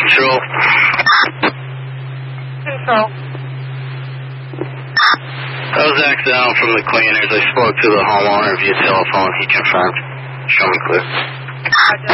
Control. Control. That was Zach down from the cleaners. I spoke to the homeowner via telephone. He confirmed. Show me clear. Roger.